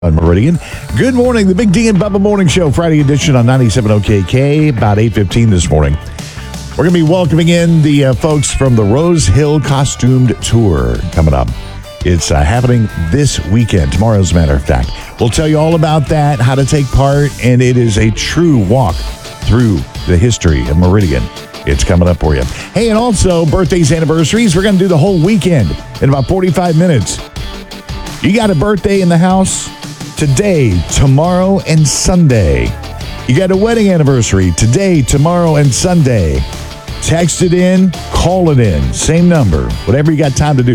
On Meridian. Good morning, the Big D and Bubba Morning Show, Friday edition on 97 OKK, about 8:15 this morning. We're going to be welcoming in the folks from the Rose Hill Costumed Tour coming up. It's happening this weekend, tomorrow as a matter of fact. We'll tell you all about that, how to take part, and it is a true walk through the history of Meridian. It's coming up for you. Hey, and also birthdays, anniversaries. We're going to do the whole weekend in about 45 minutes. You got a birthday in the house? Today, tomorrow, and Sunday. You got a wedding anniversary today, tomorrow, and Sunday. Text it in, call it in. Same number. Whatever you got time to do.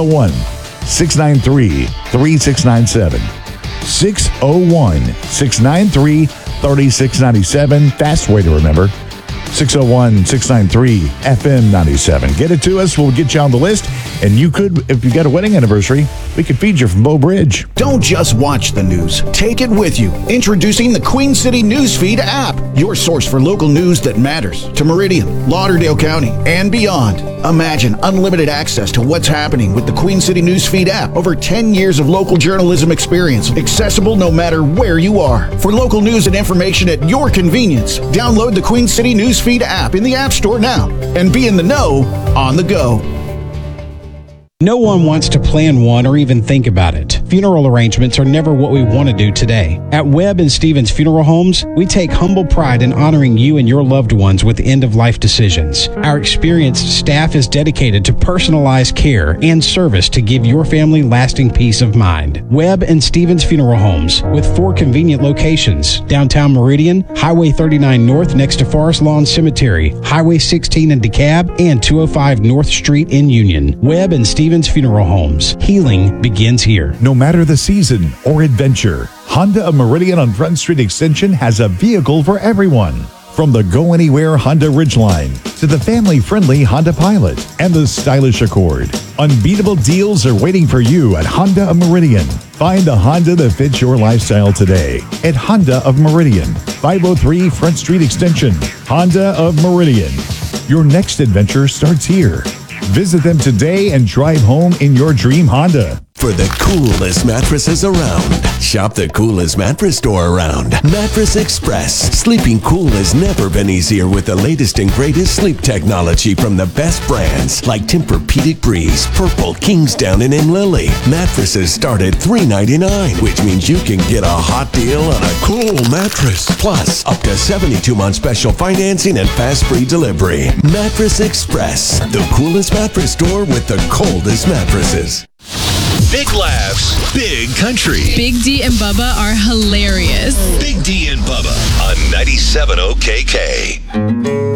601-693-3697. 601-693-3697. Fast way to remember. 601-693-FM97. Get it to us. We'll get you on the list. And you could, if you got a wedding anniversary, we could feed you from Bow Bridge. Don't just watch the news. Take it with you. Introducing the Queen City Newsfeed app. Your source for local news that matters to Meridian, Lauderdale County, and beyond. Imagine unlimited access to what's happening with the Queen City Newsfeed app. Over 10 years of local journalism experience. Accessible no matter where you are. For local news and information at your convenience, download the Queen City Newsfeed app in the App Store now and be in the know on the go. No one wants to plan one or even think about it. Funeral arrangements are never what we want to do today. At Webb and Stevens Funeral Homes, we take humble pride in honoring you and your loved ones with end-of-life decisions. Our experienced staff is dedicated to personalized care and service to give your family lasting peace of mind. Webb and Stevens Funeral Homes, with 4 convenient locations: downtown Meridian, Highway 39 North next to Forest Lawn Cemetery, Highway 16 in DeKalb, and 205 North Street in Union. Webb and Stevens Funeral Homes. Healing begins here. No matter the season or adventure, Honda of Meridian on Front Street Extension has a vehicle for everyone. From the Go Anywhere Honda Ridgeline to the family-friendly Honda Pilot and the stylish Accord. Unbeatable deals are waiting for you at Honda of Meridian. Find the Honda that fits your lifestyle today at Honda of Meridian, 503 Front Street Extension. Honda of Meridian. Your next adventure starts here. Visit them today and drive home in your dream Honda. For the coolest mattresses around, shop the coolest mattress store around. Mattress Express. Sleeping cool has never been easier with the latest and greatest sleep technology from the best brands like Tempur-Pedic Breeze, Purple, Kingsdown, and Lily. Mattresses start at $399, which means you can get a hot deal on a cool mattress. Plus, up to 72-month special financing and fast free delivery. Mattress Express, the coolest mattress store with the coldest mattresses. Big laughs, big country. Big D and Bubba are hilarious. Big D and Bubba on 97 OKK.